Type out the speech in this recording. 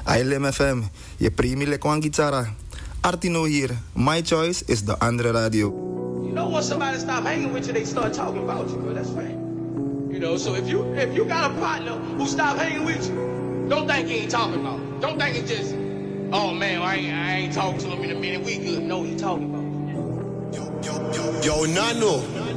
ILM FM, je premie con guitarra. Artino hier. My choice is de andere radio. You know when somebody stop hanging with you, they start talking about you, that's right. You know, so if you got a partner who stop hanging with you, don't think he ain't talking about you. Don't think it's just, oh man, I ain't talking to him in a minute, we good. No, he talking about you. Yo, Nano.